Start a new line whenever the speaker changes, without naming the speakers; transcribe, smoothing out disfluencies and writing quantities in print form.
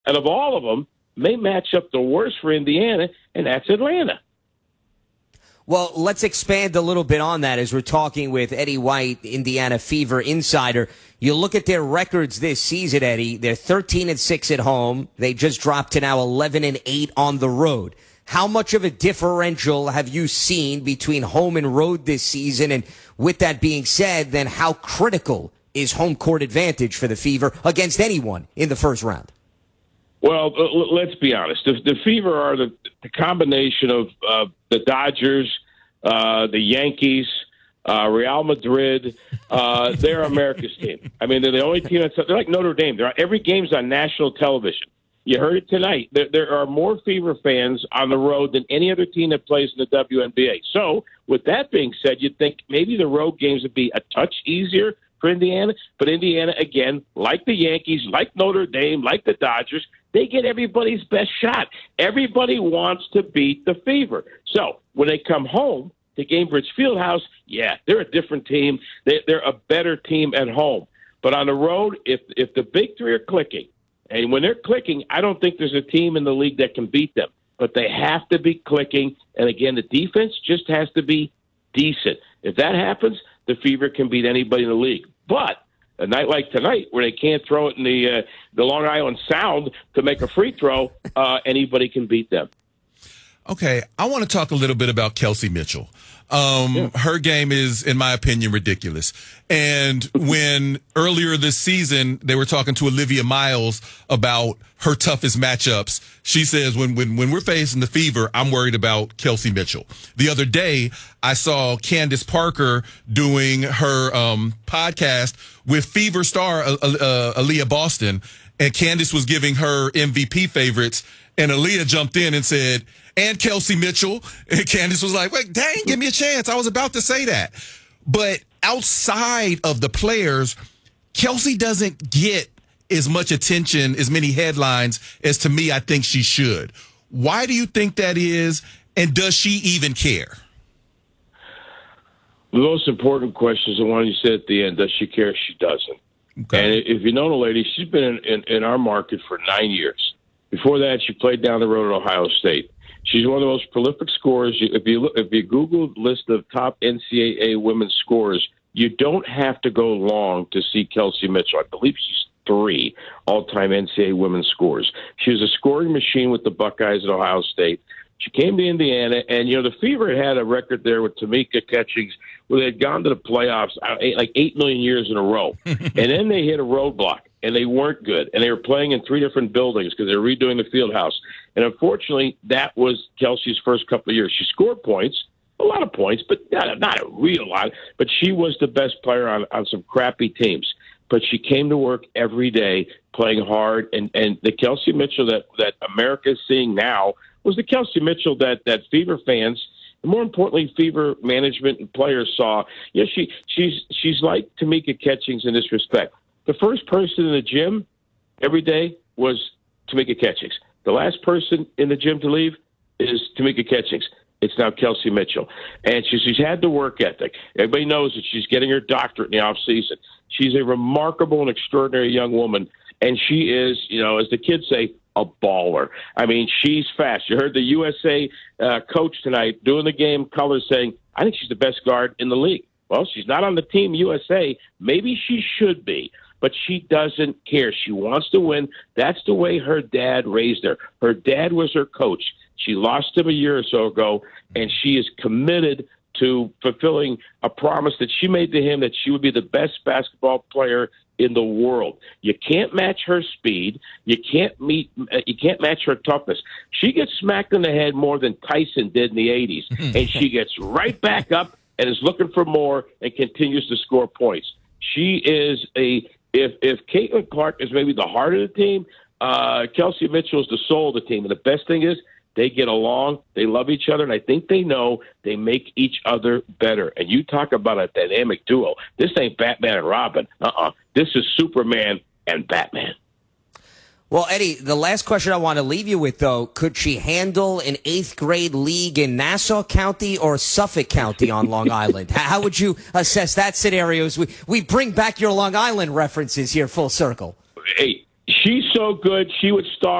And of all of them, may match up the worst for Indiana, and that's Atlanta.
Well, let's expand a little bit on that as we're talking with Eddie White, Indiana Fever insider. You look at their records this season, Eddie. They're 13-6 at home. They just dropped to now 11-8 on the road. How much of a differential have you seen between home and road this season? And with that being said, then how critical is home court advantage for the Fever against anyone in the first round?
Well, let's be honest. The Fever are the combination of the Dodgers, the Yankees, Real Madrid. They're America's team. I mean, they're the only team they're like Notre Dame. Every game's on national television. You heard it tonight. There are more Fever fans on the road than any other team that plays in the WNBA. So, with that being said, you'd think maybe the road games would be a touch easier for Indiana. But Indiana, again, like the Yankees, like Notre Dame, like the Dodgers, they get everybody's best shot. Everybody wants to beat the Fever. So, when they come home to Gainbridge Fieldhouse, yeah, they're a different team. They're a better team at home. But on the road, if the big three are clicking, and when they're clicking, I don't think there's a team in the league that can beat them. But they have to be clicking. And again, the defense just has to be decent. If that happens, the Fever can beat anybody in the league. But a night like tonight, where they can't throw it in the Long Island Sound to make a free throw, anybody can beat them.
Okay, I want to talk a little bit about Kelsey Mitchell. Her game is, in my opinion, ridiculous. And when earlier this season they were talking to Olivia Miles about her toughest matchups, she says, when we're facing the Fever, I'm worried about Kelsey Mitchell. The other day, I saw Candace Parker doing her podcast with Fever star Aaliyah Boston, and Candace was giving her MVP favorites, and Aaliyah jumped in and said, and Kelsey Mitchell. And Candace was like, wait, dang, give me a chance. I was about to say that. But outside of the players, Kelsey doesn't get as much attention, as many headlines as, to me, I think she should. Why do you think that is? And does she even care?
The most important question is the one you said at the end. Does she care? She doesn't. Okay. And if you know the lady, she's been in our market for 9 years. Before that, she played down the road at Ohio State. She's one of the most prolific scorers. If you Google the list of top NCAA women's scorers, you don't have to go long to see Kelsey Mitchell. I believe she's 3 all-time NCAA women's scorers. She was a scoring machine with the Buckeyes at Ohio State. She came to Indiana, and, the Fever had a record there with Tamika Catchings where they had gone to the playoffs like 8 million years in a row. And then they hit a roadblock, and they weren't good. And they were playing in 3 different buildings because they were redoing the field house. And unfortunately, that was Kelsey's first couple of years. She scored points, a lot of points, but not a real lot. But she was the best player on some crappy teams. But she came to work every day playing hard. And the Kelsey Mitchell that America is seeing now was the Kelsey Mitchell that Fever fans, and more importantly, Fever management and players saw. She's like Tamika Catchings in this respect. The first person in the gym every day was Tamika Catchings. The last person in the gym to leave is Tamika Catchings. It's now Kelsey Mitchell. And she's had the work ethic. Everybody knows that she's getting her doctorate in the offseason. She's a remarkable and extraordinary young woman. And she is, as the kids say, a baller. I mean, she's fast. You heard the USA coach tonight doing the game colors saying, I think she's the best guard in the league. Well, she's not on the team USA. Maybe she should be, but she doesn't care. She wants to win. That's the way her dad raised her. Her dad was her coach. She lost him a year or so ago, and she is committed to fulfilling a promise that she made to him that she would be the best basketball player in the world. You can't match her speed. You can't match her toughness. She gets smacked in the head more than Tyson did in the 80s, and she gets right back up and is looking for more and continues to score points. She is if Caitlin Clark is maybe the heart of the team, Kelsey Mitchell is the soul of the team. And the best thing is they get along, they love each other, and I think they know they make each other better. And you talk about a dynamic duo. This ain't Batman and Robin. This is Superman and Batman.
Well, Eddie, the last question I want to leave you with, though, could she handle an 8th grade league in Nassau County or Suffolk County on Long Island? How would you assess that scenario as we bring back your Long Island references here full circle?
Hey, She's so good, she would star